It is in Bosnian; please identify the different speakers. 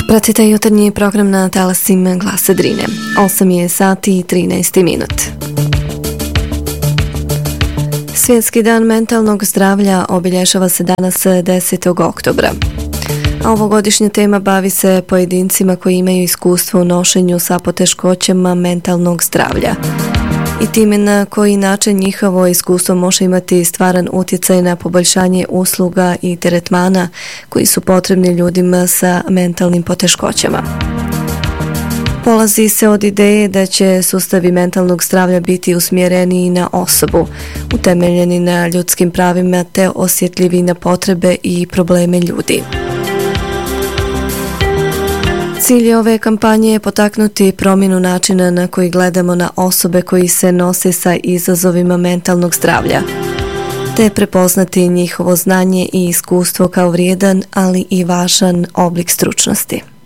Speaker 1: Pratite jutarnji program na talasima Glasa Drine. 8 je sati i 13 minut. Svjetski dan mentalnog zdravlja obilježava se danas 10. oktobra. A ovogodišnja tema bavi se pojedincima koji imaju iskustvo u nošenju sa poteškoćama mentalnog zdravlja i time na koji način njihovo iskustvo može imati stvaran utjecaj na poboljšanje usluga i tretmana koji su potrebni ljudima sa mentalnim poteškoćama. Polazi se od ideje da će sustavi mentalnog zdravlja biti usmjereni na osobu, utemeljeni na ljudskim pravima te osjetljivi na potrebe i probleme ljudi. Cilj ove kampanje je potaknuti promjenu načina na koji gledamo na osobe koji se nose sa izazovima mentalnog zdravlja, te prepoznati njihovo znanje i iskustvo kao vrijedan, ali i važan oblik stručnosti.